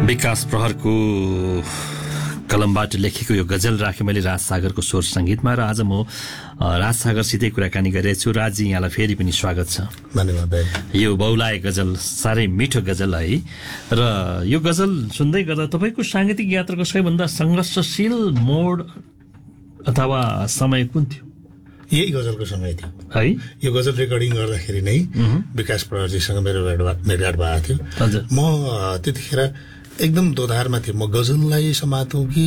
विकास प्रहरको कलमबाट लेखेको यो गजल राखेँ मैले राज सागरको स्वर संगीतमा र आज म राज सागरसितै कुराकानी गरिरहेको छु। राजी, यहाँलाई फेरि पनि स्वागत छ। धन्यवाद। यो बहुलाय गजल साह्रै मिठो गजल है र यो गजल सुन्दै गर्दा तपाईँको साङ्गीतिक यात्राको सबैभन्दा सङ्घर्षशील मोड अथवा समय कुन थियो? यही गजलको समय थियो है। यो गजल रेकर्डिङ गर्दाखेरि नै विकास प्रहरजीसँग मेरो भेटघाट भएको थियो। हजुर। म त्यतिखेर एकदम दोधारमा थिएँ। म गजललाई समातौँ कि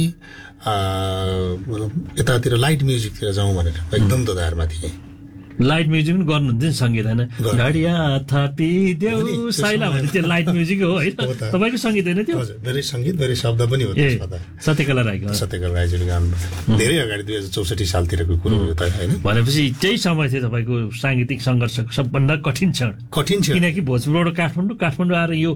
यतातिर लाइट म्युजिकतिर जाउँ भनेर एकदम दोधारमा थिएँ। लाइट म्युजिक पनि गर्नुहुन्थ्यो नि सङ्गीत होइन? घडिया थापिदेऊ साइला भने त्यो लाइट म्युजिक हो होइन? तपाईँको सङ्गीत होइन त्यो? हजुर, धेरै सङ्गीत धेरै शब्द पनि हो। सत्यकला राईको राईजीले गाउनु धेरै अगाडि 2064 सालतिरको कुरो हो त होइन? भनेपछि त्यही समय थियो तपाईँको साङ्गीतिक सङ्घर्षको सबभन्दा कठिन क्षण। किनकि भोजपुरबाट काठमाडौँ आएर यो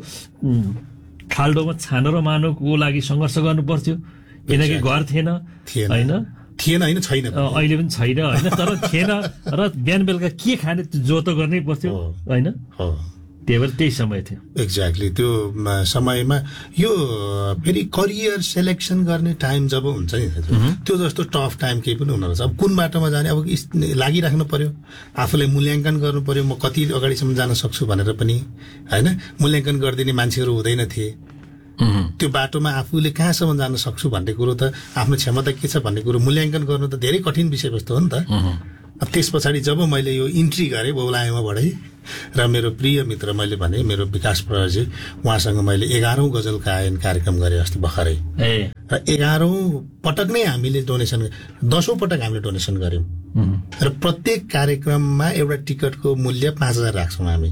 खाल्डोमा छानो र मानवको लागि सङ्घर्ष गर्नु पर्थ्यो किनकि घर थिएन होइन? थिएन होइन, छैन, अहिले पनि छैन होइन, तर थिएन र बिहान बेलुका के खाने त्यो जोतो गर्नै पर्थ्यो होइन? त्यही भएर त्यही समय थियो। एक्ज्याक्टली त्यो समयमा यो फेरि करियर सेलेक्सन गर्ने टाइम जब हुन्छ नि त्यो जस्तो टफ टाइम केही पनि हुन रहेछ। अब कुन बाटोमा जाने अब लागिराख्नु पर्यो, आफूलाई मूल्याङ्कन गर्नु पर्यो। म कति अगाडिसम्म जान सक्छु भनेर पनि होइन मूल्याङ्कन गरिदिने मान्छेहरू हुँदैन थिए। त्यो बाटोमा आफूले कहाँसम्म जान सक्छु भन्ने कुरो त आफ्नो क्षमता के छ भन्ने कुरो मूल्याङ्कन गर्नु त धेरै कठिन विषयवस्तु हो नि त। अब त्यस पछाडि जब मैले यो इन्ट्री गरेँ बहुलायमाबाटै र मेरो प्रिय मित्र मैले भने मेरो विकास प्रहरजी, उहाँसँग मैले 11औं गजल गायन कार्यक्रम गरेँ अस्ति भर्खरै। र 11औं पटक नै हामीले डोनेसन 10औं पटक हामीले डोनेसन गर्यौं र प्रत्येक कार्यक्रममा एउटा टिकटको मूल्य 5000 राख्छौँ हामी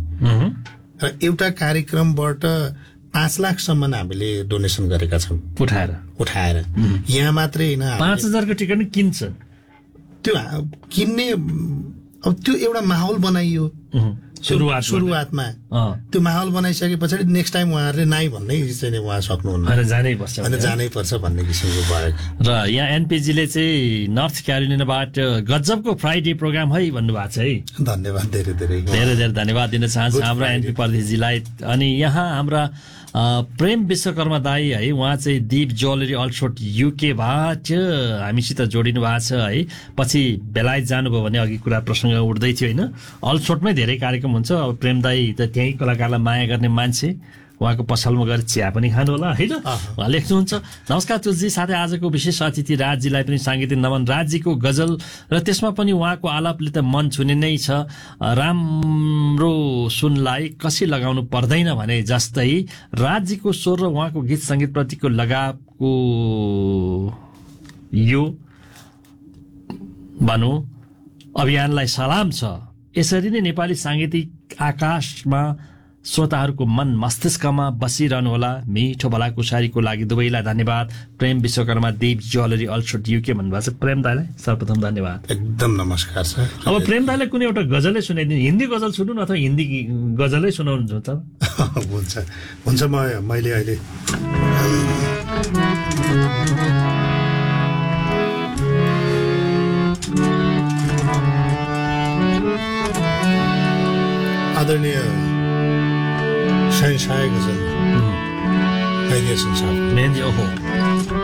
र एउटा कार्यक्रमबाट 5 लाखसम्म हामीले डोनेसन गरेका छौँ उठाएर। यहाँ मात्रै होइन, 5000 को टिकट नै किन्छ। त्यो किन्ने अब त्यो एउटा माहौल बनाइयो सुरुवातमा। त्यो माहौल बनाइसके पछाडि नेक्स्ट टाइम उहाँहरूले नाइ भन्नै चाहिँ उहाँ सक्नुहुन्न, जानै पर्छ भन्ने किसिमको भयो। र यहाँ एनपीजीले चाहिँ नर्थ क्यारोलिनाबाट गजबको फ्राइडे प्रोग्राम है भन्नुभएको छ है। धन्यवाद, धेरै धेरै धन्यवाद दिन चाहन्छु हाम्रा एनपी परदेशजीलाई। अनि यहाँ हाम्रा प्रेम विश्वकर्मा दाई है, उहाँ चाहिँ दीप ज्वेलरी अल्सोट युकेबाट हामीसित जोडिनु भएको छ है। पछि बेलायत जानुभयो भने अघि कुरा प्रसङ्ग उठ्दै थियो होइन? अल्सोटमै धेरै कार्यक्रम हुन्छ। अब प्रेम दाई त त्यही कलाकारलाई माया गर्ने मान्छे, उहाँको पसलमा गएर चिया पनि खानु होला होइन? उहाँ लेख्नुहुन्छ। नमस्कार तुलजी, साथै आजको विशेष अतिथि राजजीलाई पनि साङ्गीतिक नमन। राजजीको गजल र त्यसमा पनि उहाँको आलापले त मन छुने नै छ। राम्रो सुनलाई कसी लगाउनु पर्दैन भने जस्तै राजजीको स्वर र उहाँको गीत सङ्गीतप्रतिको लगावको यो भनौँ अभियानलाई सलाम छ। यसरी नै नेपाली साङ्गीतिक आकाशमा श्रोताहरूको मन मस्तिष्कमा बसिरहनुहोला। मिठो भलाकुसारीको लागि दुवैलाई धन्यवाद। प्रेम विश्वकर्मा, दीप ज्वेलरी अल्सोट युके भन्नुभएको छ। प्रेम दाईलाई सर्वप्रथम धन्यवाद। एकदम नमस्कार छ। अब प्रेम दाईलाई कुनै एउटा गजलै सुनाइदिनु, हिन्दी गजल सुन्नु न अथवा हिन्दी गजलै सुनाउनुहुन्छ? हुन्छ मैले अहिले आदरणीय शहनशाह गजल मेहदी हसन साहब, ओहो